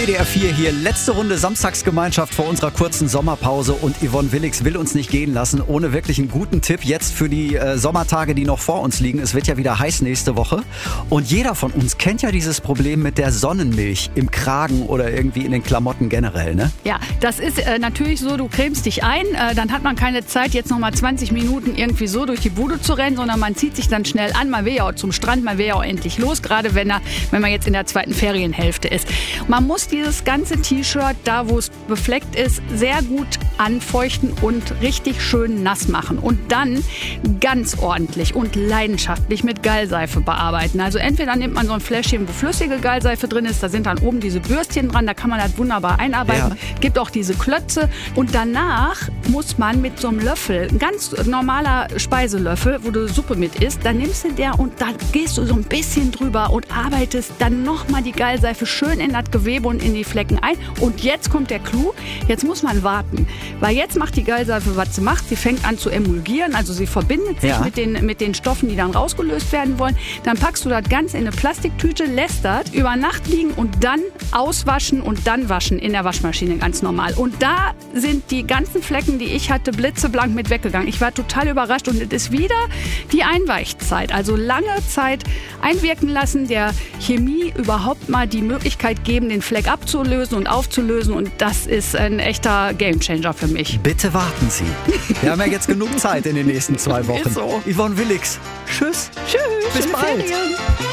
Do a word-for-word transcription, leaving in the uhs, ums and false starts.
W D R vier hier, letzte Runde Samstagsgemeinschaft vor unserer kurzen Sommerpause und Yvonne Willix will uns nicht gehen lassen, ohne wirklich einen guten Tipp jetzt für die äh, Sommertage, die noch vor uns liegen. Es wird ja wieder heiß nächste Woche und jeder von uns kennt ja dieses Problem mit der Sonnenmilch im Kragen oder irgendwie in den Klamotten generell, ne? Ja, das ist äh, natürlich so, du cremst dich ein, äh, dann hat man keine Zeit, jetzt nochmal zwanzig Minuten irgendwie so durch die Bude zu rennen, sondern man zieht sich dann schnell an, man will ja auch zum Strand, man will ja auch endlich los, gerade wenn, er, wenn man jetzt in der zweiten Ferienhälfte ist. Man muss dieses ganze T-Shirt, da wo es befleckt ist, sehr gut anfeuchten und richtig schön nass machen und dann ganz ordentlich und leidenschaftlich mit Gallseife bearbeiten. Also entweder nimmt man so ein Fläschchen, wo flüssige Gallseife drin ist, da sind dann oben diese Bürstchen dran, da kann man das wunderbar einarbeiten. Ja. Gibt auch diese Klötze und danach muss man mit so einem Löffel, ein ganz normaler Speiselöffel, wo du Suppe mit isst, dann nimmst du der und da gehst du so ein bisschen drüber und arbeitest dann nochmal die Gallseife schön in das Gewebe und in die Flecken ein. Und jetzt kommt der Clou, jetzt muss man warten. Weil jetzt macht die Gallseife, was sie macht. Sie fängt an zu emulgieren, also sie verbindet sich ja. mit, den, mit den Stoffen, die dann rausgelöst werden wollen. Dann packst du das Ganze in eine Plastiktüte, lässt das über Nacht liegen und dann auswaschen und dann waschen in der Waschmaschine ganz normal. Und da sind die ganzen Flecken, die ich hatte, blitzeblank mit weggegangen. Ich war total überrascht und es ist wieder die Einweichzeit. Also lange Zeit einwirken lassen, der Chemie überhaupt mal die Möglichkeit geben, den Fleck abzulösen und aufzulösen und das ist ein echter Gamechanger für mich. Bitte warten Sie. Wir haben ja jetzt genug Zeit in den nächsten zwei Wochen. Ist so. Yvonne Willix, tschüss. Tschüss. Bis bald. Ferien.